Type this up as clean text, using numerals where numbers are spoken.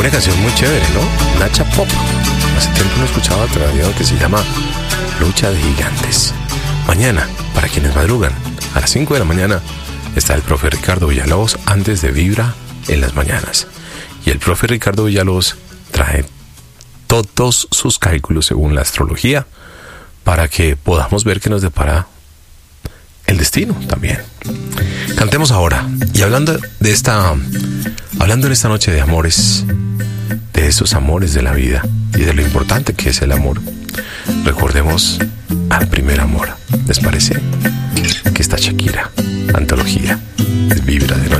una canción muy chévere, ¿no? Nacha Pop. Hace tiempo no escuchaba otra canción que se llama Lucha de Gigantes. Mañana, para quienes madrugan, a las 5 de la mañana, está el profe Ricardo Villalobos antes de Vibra en las mañanas. Y el profe Ricardo Villalobos trae todos sus cálculos según la astrología para que podamos ver qué nos depara el destino también. Cantemos ahora. Y hablando en esta noche de amores, de esos amores de la vida y de lo importante que es el amor, recordemos al primer amor. ¿Les parece? Que esta Shakira, antología, Vibra de noche.